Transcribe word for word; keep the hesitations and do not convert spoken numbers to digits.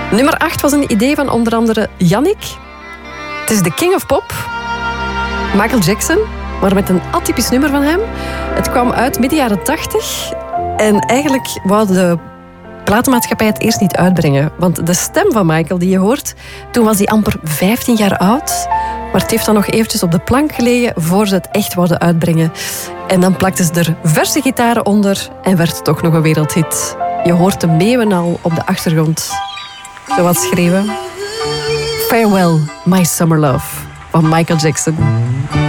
Nummer acht was een idee van onder andere Yannick. Het is de King of Pop, Michael Jackson, maar met een atypisch nummer van hem. Het kwam uit midden jaren tachtig en eigenlijk wou de platenmaatschappij het eerst niet uitbrengen. Want de stem van Michael die je hoort, toen was hij amper vijftien jaar oud. Maar het heeft dan nog eventjes op de plank gelegen voor ze het echt wouden uitbrengen. En dan plakten ze er verse gitaren onder en werd het toch nog een wereldhit. Je hoort de meeuwen al op de achtergrond. Zo wat schreeuwen. Farewell, my summer love van Michael Jackson.